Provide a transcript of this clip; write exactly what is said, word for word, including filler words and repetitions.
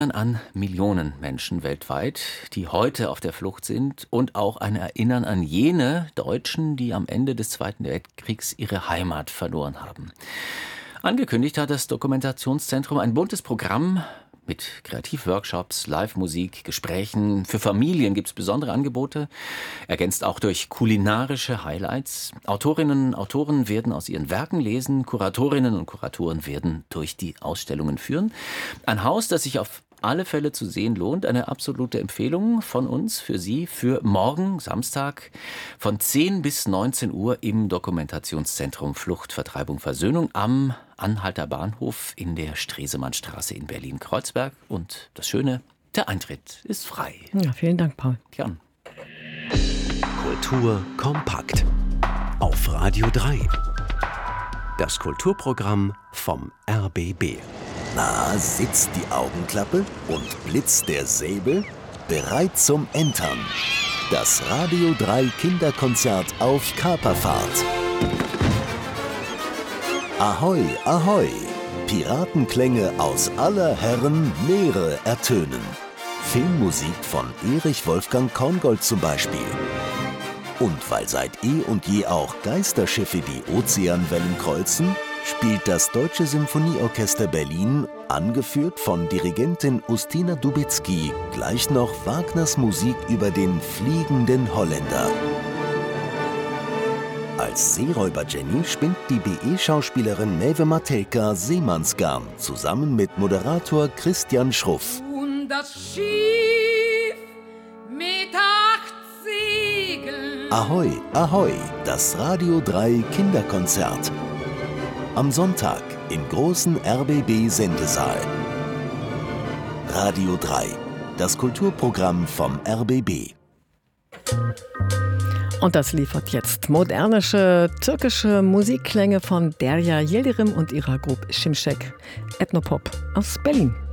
An Millionen Menschen weltweit, die heute auf der Flucht sind, und auch ein Erinnern an jene Deutschen, die am Ende des Zweiten Weltkriegs ihre Heimat verloren haben. Angekündigt hat das Dokumentationszentrum ein buntes Programm mit Kreativworkshops, Live-Musik, Gesprächen. Für Familien gibt es besondere Angebote, ergänzt auch durch kulinarische Highlights. Autorinnen und Autoren werden aus ihren Werken lesen, Kuratorinnen und Kuratoren werden durch die Ausstellungen führen. Ein Haus, das sich auf alle Fälle zu sehen lohnt. Eine absolute Empfehlung von uns für Sie für morgen, Samstag, von zehn bis neunzehn Uhr im Dokumentationszentrum Flucht, Vertreibung, Versöhnung am Anhalter Bahnhof in der Stresemannstraße in Berlin-Kreuzberg. Und das Schöne, der Eintritt ist frei. Ja, vielen Dank, Paul. Gern. Kultur kompakt auf Radio drei. Das Kulturprogramm vom R B B. Na, sitzt die Augenklappe und blitzt der Säbel? Bereit zum Entern. Das Radio drei Kinderkonzert auf Kaperfahrt. Ahoi, ahoi! Piratenklänge aus aller Herren Meere ertönen. Filmmusik von Erich Wolfgang Korngold zum Beispiel. Und weil seit eh und je auch Geisterschiffe die Ozeanwellen kreuzen, spielt das Deutsche Symphonieorchester Berlin, angeführt von Dirigentin Ustina Dubicki, gleich noch Wagners Musik über den fliegenden Holländer. Als Seeräuber Jenny spinnt die B E-Schauspielerin Maeve Matelka Seemannsgarn zusammen mit Moderator Christian Schruff. Und das Schiff mit acht Segeln. Ahoi, ahoi, das Radio drei Kinderkonzert. Am Sonntag im großen R B B-Sendesaal. Radio drei, das Kulturprogramm vom R B B. Und das liefert jetzt modernische türkische Musikklänge von Derya Yildirim und ihrer Gruppe Şimşek, Ethnopop aus Berlin.